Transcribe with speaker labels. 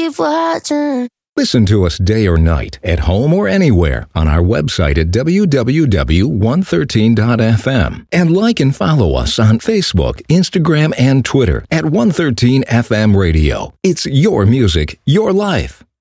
Speaker 1: keep watching.
Speaker 2: Listen to us day or night, at home or anywhere, on our website at www.113.fm. And like and follow us on Facebook, Instagram, and Twitter at 113FM Radio. It's your music, your life.